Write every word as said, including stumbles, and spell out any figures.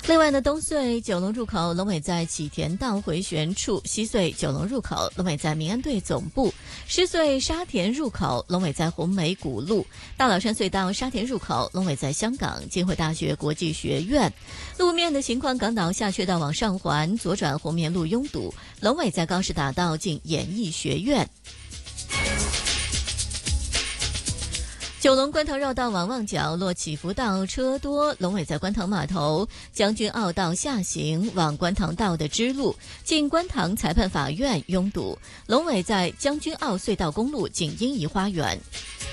另外呢，东隧九龙入口龙尾在启田道回旋处，西隧九龙入口龙尾在民安队总部，狮隧沙田入口龙尾在红梅谷路，大老山隧道沙田入口龙尾在香港浸会大学国际学院。路面的情况，港岛下隧道往上环左转红棉路拥堵，龙尾在高士大道近演艺学院。九龙观塘绕道往旺角落起福道车多，龙尾在观塘码头，将军澳道下行往观塘道的支路近观塘裁判法院拥堵，龙尾在将军澳隧道公路近英怡花园。